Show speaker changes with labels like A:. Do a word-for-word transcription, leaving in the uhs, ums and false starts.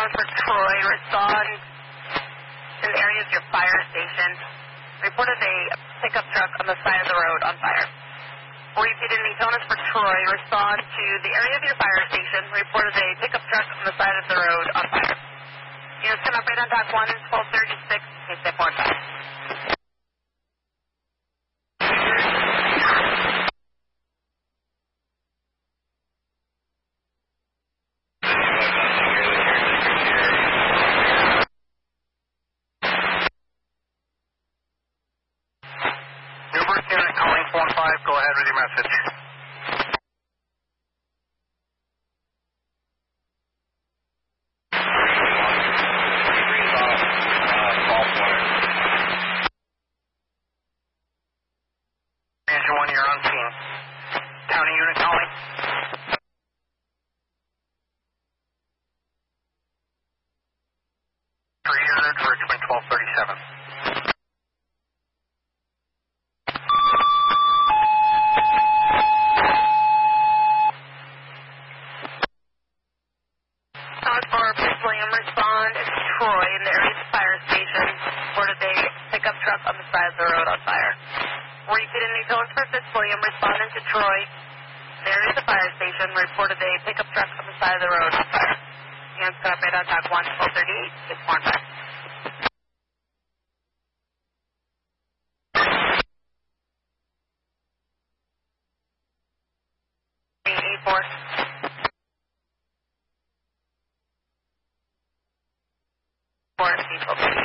A: Towns for Troy, respond to the area of your fire station. Reported a pickup truck on the side of the road on fire. Repeatedly, Tonas for Troy, respond to the area of your fire station. Reported a pickup truck on the side of the road on fire. Units can operate on dock one, twelve thirty-six, case step one five.
B: Newburgh unit calling four one five, go ahead with your message. Engine one, you're on scene. County unit calling. Rear for Richmond twelve thirty-seven.
A: Tonas for Prince William, respond to Troy in the area of the fire station. Reported a pickup truck on the side of the road on fire. Repeatedly, Tonas for Prince William, responding to Troy. There is a fire station. Reported a pickup truck on the side of the road on fire. Units can operate on dock one, twelve thirty-eight, six one five. eight four. four,